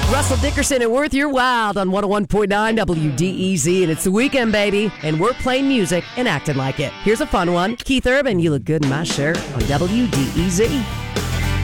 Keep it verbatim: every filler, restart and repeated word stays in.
Russell Dickerson and Worth Your Wild on one oh one point nine W D E Z. And it's the weekend, baby. And we're playing music and acting like it. Here's a fun one. Keith Urban, You Look Good in My Shirt on W D E Z.